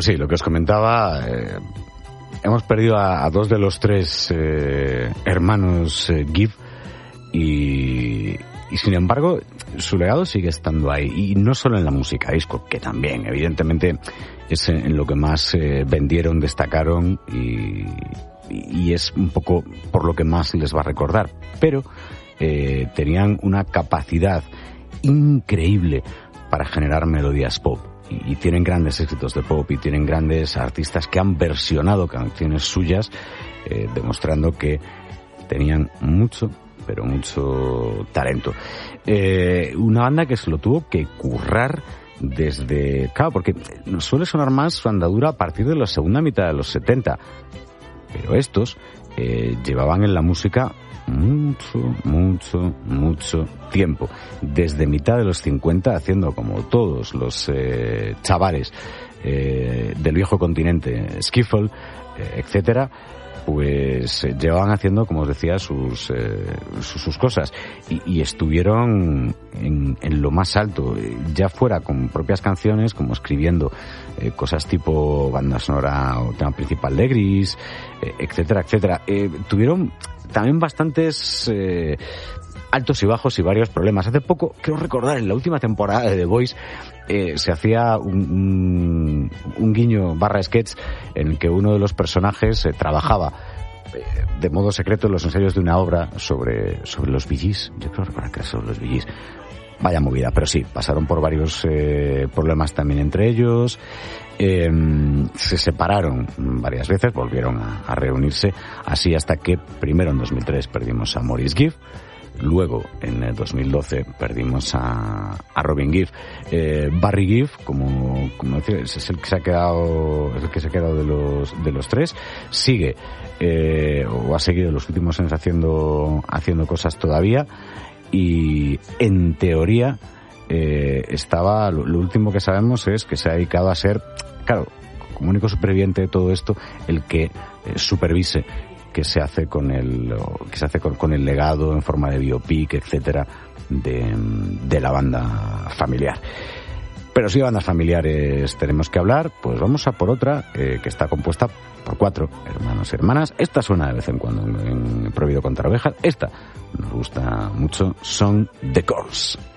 Pues sí, lo que os comentaba, hemos perdido a dos de los tres hermanos Gibb y sin embargo su legado sigue estando ahí, y no solo en la música disco, que también evidentemente es en lo que más vendieron, destacaron y es un poco por lo que más se les va a recordar, pero tenían una capacidad increíble para generar melodías pop. Y tienen grandes éxitos de pop y tienen grandes artistas que han versionado canciones suyas, demostrando que tenían mucho, pero mucho talento. Una banda que se lo tuvo que currar desde... Claro, porque nos suele sonar más su andadura a partir de la segunda mitad de los 70, pero estos llevaban en la música mucho tiempo, desde mitad de los 50, haciendo como todos los chavales del viejo continente, skiffle, etcétera, pues llevaban haciendo, como os decía, sus cosas y estuvieron en lo más alto, ya fuera con propias canciones, como escribiendo cosas tipo banda sonora o tema principal de Gris, etcétera. Tuvieron también bastantes altos y bajos y varios problemas. Hace poco, creo recordar, en la última temporada de The Voice, se hacía un guiño / sketch en el que uno de los personajes trabajaba de modo secreto en los ensayos de una obra sobre los Bee Gees. Yo creo recordar que son los Bee Gees. Vaya movida, pero sí, pasaron por varios problemas también entre ellos. Se separaron varias veces, volvieron a reunirse, así hasta que primero en 2003 perdimos a Maurice Gibb. Luego, en el 2012, perdimos a Robin Gibb. Barry Gibb, como decía, es el que se ha quedado, de los tres. Sigue, o ha seguido los últimos años haciendo cosas todavía. Y, en teoría, lo último que sabemos es que se ha dedicado a ser, claro, como único superviviente de todo esto, el que supervise que se hace con el legado en forma de biopic, etcétera, de la banda familiar. Pero si de bandas familiares tenemos que hablar, pues vamos a por otra que está compuesta por 4 hermanos y hermanas. Esta suena de vez en cuando en Prohibido contra Ovejas. Esta nos gusta mucho, son The Corrs.